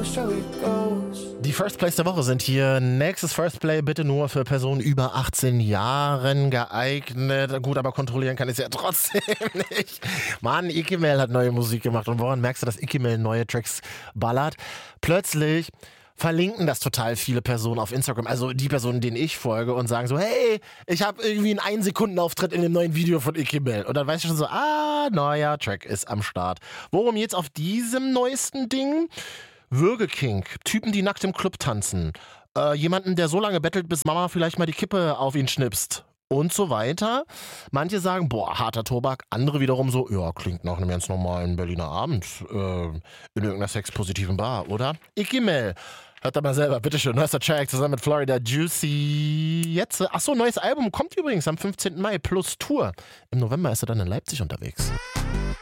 Die First Plays der Woche sind hier. Nächstes First Play bitte nur für Personen über 18 Jahren geeignet. Gut, aber kontrollieren kann ich es ja trotzdem nicht. Mann, Ikimel hat neue Musik gemacht. Und woran merkst du, dass Ikimel neue Tracks ballert? Plötzlich verlinken das total viele Personen auf Instagram, also die Personen, denen ich folge, und sagen so, hey, ich habe irgendwie einen 1-Sekunden-Auftritt in dem neuen Video von Ikimel. Und dann weißt du schon so, neuer Track ist am Start. Worum jetzt auf diesem neuesten Ding? Würgeking, Typen, die nackt im Club tanzen, jemanden, der so lange bettelt, bis Mama vielleicht mal die Kippe auf ihn schnipst und so weiter. Manche sagen, boah, harter Tobak, andere wiederum so, ja, klingt nach einem ganz normalen Berliner Abend in irgendeiner sexpositiven Bar, oder? Ikimel. Hört da mal selber, bitteschön, neuester Track zusammen mit Florida Juicy. Jetzt, neues Album kommt übrigens am 15. Mai plus Tour. Im November ist er dann in Leipzig unterwegs.